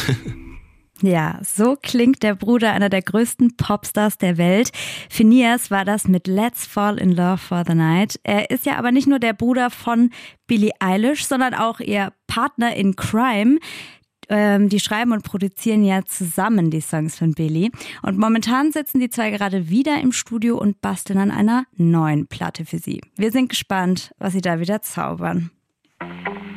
Ja, so klingt der Bruder einer der größten Popstars der Welt. Finneas war das mit Let's Fall in Love for the Night. Er ist ja aber nicht nur der Bruder von Billie Eilish, sondern auch ihr Partner in Crime. Die schreiben und produzieren ja zusammen die Songs von Billie. Und momentan sitzen die zwei gerade wieder im Studio und basteln an einer neuen Platte für sie. Wir sind gespannt, was sie da wieder zaubern.